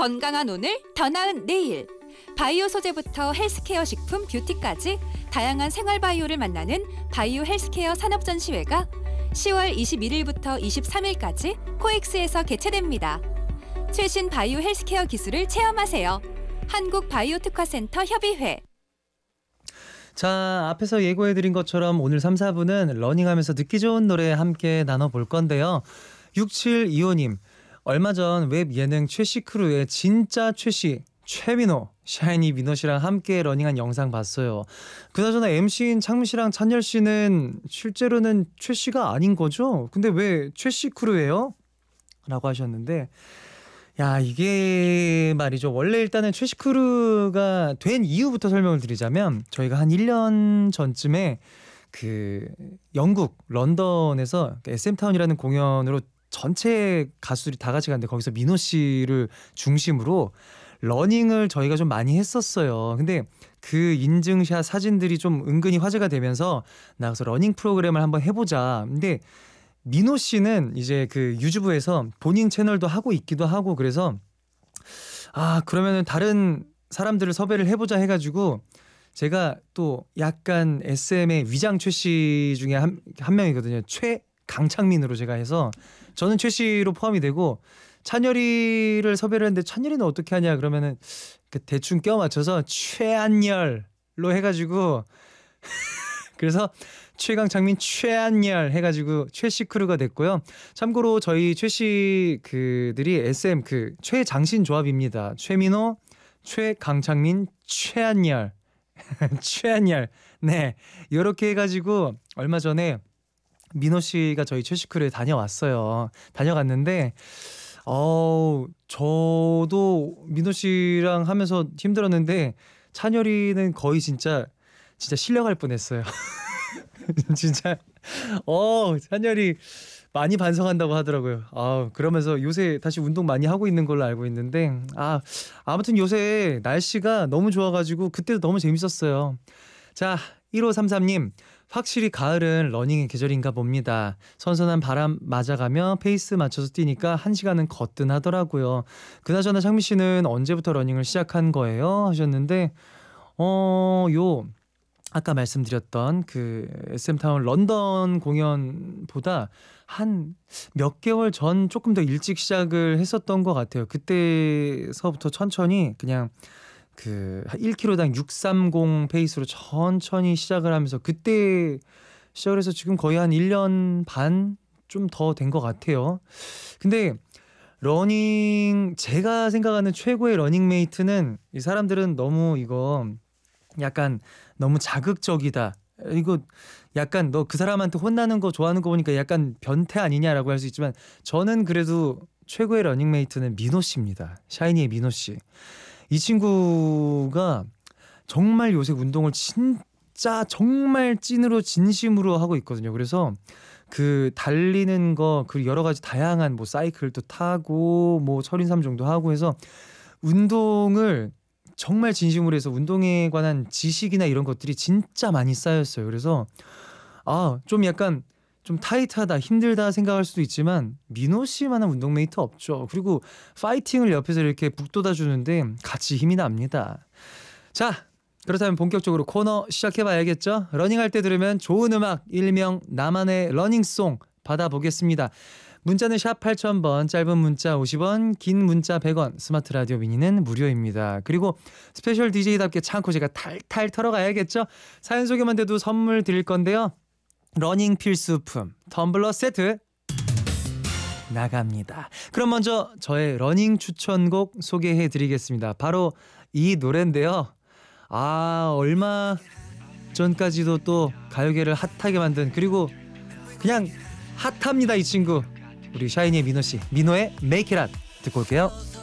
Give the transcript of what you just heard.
건강한 오늘, 더 나은 내일. 바이오 소재부터 헬스케어 식품, 뷰티까지 다양한 생활 바이오를 만나는 바이오 헬스케어 산업전시회가 10월 21일부터 23일까지 코엑스에서 개최됩니다. 최신 바이오 헬스케어 기술을 체험하세요. 한국바이오특화센터 협의회. 자, 앞에서 예고해드린 것처럼 오늘 3, 4부는 러닝하면서 듣기 좋은 노래 함께 나눠볼 건데요. 6725님, 얼마 전 웹 예능 최씨크루의 진짜 최씨 최민호, 샤이니 민호 씨랑 함께 러닝한 영상 봤어요. 그나저나 MC인 창민 씨랑 찬열 씨는 실제로는 최 씨가 아닌 거죠? 근데 왜 최씨크루예요? 라고 하셨는데, 야, 이게 말이죠. 원래 일단은 최씨크루가 된 이유부터 설명을 드리자면, 저희가 한 1년 전쯤에 그 영국 런던에서 SM타운이라는 공연으로 전체 가수들이 다 같이 갔는데, 거기서 민호 씨를 중심으로 러닝을 저희가 좀 많이 했었어요. 근데 그 인증샷 사진들이 좀 은근히 화제가 되면서 나가서 러닝 프로그램을 한번 해보자. 근데 민호 씨는 이제 그 유튜브에서 본인 채널도 하고 있기도 하고, 그래서 그러면은 다른 사람들을 섭외를 해보자 해가지고, 제가 또 약간 SM의 위장 최 씨 중에 한 명이거든요. 최강창민으로 제가 해서 저는 최 씨로 포함이 되고, 찬열이를 섭외를 했는데 찬열이는 어떻게 하냐 그러면은 그 대충 껴 맞춰서 최한열로 해가지고 그래서 최강창민 최한열 해가지고 최씨크루가 됐고요. 참고로 저희 최씨 그들이 SM 그 최장신 조합입니다. 최민호, 최강창민, 최한열 최한열. 네, 이렇게 해가지고 얼마 전에 민호 씨가 저희 최씨크루에 다녀갔는데 저도 민호 씨랑 하면서 힘들었는데 찬열이는 거의 진짜 실려갈 뻔했어요. 진짜 찬열이 많이 반성한다고 하더라고요. 그러면서 요새 다시 운동 많이 하고 있는 걸로 알고 있는데, 아무튼 요새 날씨가 너무 좋아가지고 그때도 너무 재밌었어요. 자, 1533님, 확실히 가을은 러닝의 계절인가 봅니다. 선선한 바람 맞아가며 페이스 맞춰서 뛰니까 1시간은 거뜬하더라고요. 그나저나 창민 씨는 언제부터 러닝을 시작한 거예요? 하셨는데, 아까 말씀드렸던 그 SM타운 런던 공연보다 한 몇 개월 전 조금 더 일찍 시작을 했었던 것 같아요. 그때서부터 천천히 그냥 그 1km당 630 페이스로 천천히 시작을 하면서 그때 시작을 해서 지금 거의 한 1년 반 좀 더 된 것 같아요. 근데 러닝, 제가 생각하는 최고의 러닝메이트는, 이 사람들은 너무 이거 약간 너무 자극적이다, 이거 약간 너 그 사람한테 혼나는 거 좋아하는 거 보니까 약간 변태 아니냐라고 할 수 있지만, 저는 그래도 최고의 러닝메이트는 민호 씨입니다. 샤이니의 민호 씨. 이 친구가 정말 요새 운동을 진짜 정말 찐으로 진심으로 하고 있거든요. 그래서 그 달리는 거, 그리고 여러 가지 다양한 뭐 사이클도 타고 뭐 철인삼 정도 하고 해서 운동을 정말 진심으로 해서 운동에 관한 지식이나 이런 것들이 진짜 많이 쌓였어요. 그래서 좀 약간 좀 타이트하다, 힘들다 생각할 수도 있지만 민호 씨만한 운동메이트 없죠. 그리고 파이팅을 옆에서 이렇게 북돋아 주는데 같이 힘이 납니다. 자, 그렇다면 본격적으로 코너 시작해봐야겠죠. 러닝할 때 들으면 좋은 음악, 일명 나만의 러닝송 받아보겠습니다. 문자는 샵 8000번, 짧은 문자 50원, 긴 문자 100원, 스마트 라디오 미니는 무료입니다. 그리고 스페셜 DJ답게 참고 제가 탈탈 털어가야겠죠. 사연 소개만 돼도 선물 드릴 건데요. 러닝 필수품 텀블러 세트 나갑니다. 그럼 먼저 저의 러닝 추천곡 소개해드리겠습니다. 바로 이 노래인데요. 얼마 전까지도 또 가요계를 핫하게 만든, 그리고 그냥 핫합니다 이 친구, 우리 샤이니의 민호 씨, 민호의 Make It Hot 듣고 올게요.